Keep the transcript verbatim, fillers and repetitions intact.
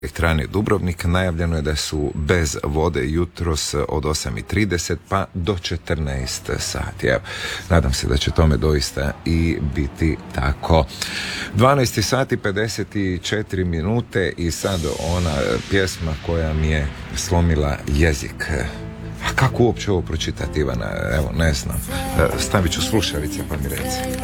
Elektrane Dubrovnik najavljeno je da su bez vode jutros od osam i trideset pa do četrnaest sati. Evo, nadam se da će tome doista i biti tako. dvanaest sati pedeset četiri minute i sad ona pjesma koja mi je slomila jezik. A kako uopće ovo pročitati, Ivana? Evo, ne znam. Stavit ću slušalice pa mi reci.